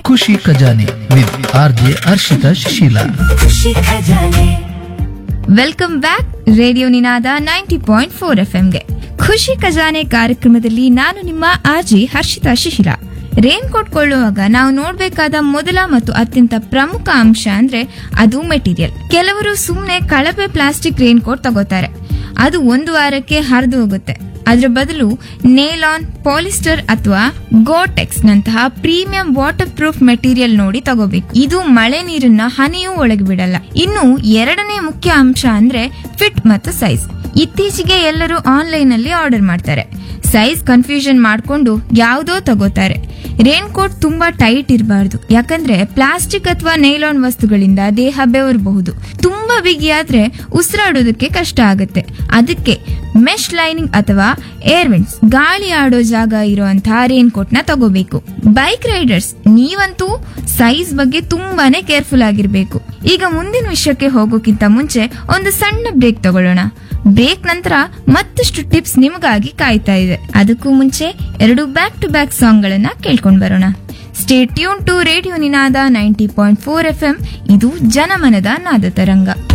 ಖುಷಿ ಖಜಾನೆ with RJ Harshita Shishila. Welcome back radio ನಿನಾದ 90.4 FMಗೆ ಖುಷಿ ಖಜಾನೆ ಕಾರ್ಯಕ್ರಮದಲ್ಲಿ ನಾನು ನಿಮ್ಮ ಆರ್ಜಿ ಹರ್ಷಿತಾ ಶಿಶಿಲ. ರೇನ್ ಕೋಟ್ ಕೊಳ್ಳುವಾಗ ನಾವು ನೋಡ್ಬೇಕಾದ ಮೊದಲ ಮತ್ತು ಅತ್ಯಂತ ಪ್ರಮುಖ ಅಂಶ ಅಂದ್ರೆ ಅದು ಮೆಟೀರಿಯಲ್. ಕೆಲವರು ಸುಮ್ನೆ ಕಳಪೆ ಪ್ಲಾಸ್ಟಿಕ್ ರೇನ್ ಕೋಟ್ ತಗೋತಾರೆ, ಅದು ಒಂದು ವಾರಕ್ಕೆ ಹರಿದು ಹೋಗುತ್ತೆ. ಅದರ ಬದಲು ನೇಲಾನ್, ಪಾಲಿಸ್ಟರ್ ಅಥವಾ ಗೋಟೆಕ್ಸ್ ನಂತಹ ಪ್ರೀಮಿಯಂ ವಾಟರ್ ಪ್ರೂಫ್ ಮೆಟೀರಿಯಲ್ ನೋಡಿ ತಗೋಬೇಕು. ಇದು ಮಳೆ ನೀರನ್ನ ಹನಿಯೂ ಒಳಗೆ ಬಿಡಲ್ಲ. ಇನ್ನು ಎರಡನೇ ಮುಖ್ಯ ಅಂಶ ಅಂದ್ರೆ ಫಿಟ್ ಮತ್ತು ಸೈಜ್. ಇತ್ತೀಚೆಗೆ ಎಲ್ಲರೂ ಆನ್ಲೈನ್ ಅಲ್ಲಿ ಆರ್ಡರ್ ಮಾಡ್ತಾರೆ, ಸೈಜ್ ಕನ್ಫ್ಯೂಷನ್ ಮಾಡ್ಕೊಂಡು ಯಾವುದೋ ತಗೋತಾರೆ. ರೇನ್ ಕೋಟ್ ತುಂಬಾ ಟೈಟ್ ಇರಬಾರ್ದು, ಯಾಕಂದ್ರೆ ಪ್ಲಾಸ್ಟಿಕ್ ಅಥವಾ ನೈಲಾನ್ ವಸ್ತುಗಳಿಂದ ದೇಹ ಬೆವರಬಹುದು. ತುಂಬಾ ಬಿಗಿಯಾದ್ರೆ ಉಸಿರಾಡೋದಕ್ಕೆ ಕಷ್ಟ ಆಗುತ್ತೆ. ಅದಕ್ಕೆ ಮೆಶ್ ಲೈನಿಂಗ್ ಅಥವಾ ಏರ್ ವೆಂಟ್ಸ್, ಗಾಳಿ ಆಡೋ ಜಾಗ ಇರುವಂತಹ ರೇನ್ ಕೋಟ್ ನ ತಗೋಬೇಕು. ಬೈಕ್ ರೈಡರ್ಸ್ ನೀವಂತೂ ಸೈಜ್ ಬಗ್ಗೆ ತುಂಬಾನೇ ಕೇರ್ಫುಲ್ ಆಗಿರ್ಬೇಕು. ಈಗ ಮುಂದಿನ ವಿಷಯಕ್ಕೆ ಹೋಗೋಕ್ಕಿಂತ ಮುಂಚೆ ಒಂದು ಸಣ್ಣ ಬ್ರೇಕ್ ತಗೊಳ್ಳೋಣ. ಬ್ರೇಕ್ ನಂತರ ಮತ್ತಷ್ಟು ಟಿಪ್ಸ್ ನಿಮಗಾಗಿ ಕಾಯ್ತಾ ಇದೆ. ಅದಕ್ಕೂ ಮುಂಚೆ 2 ಬ್ಯಾಕ್ ಟು ಬ್ಯಾಕ್ ಸಾಂಗ್ ಗಳನ್ನ ಕೇಳ್ಕೊಂಡ್ ಬರೋಣ. Stay tune to radio Ninada 90.4 FM. ಇದು ಜನಮನದ ನಾದ ತರಂಗ.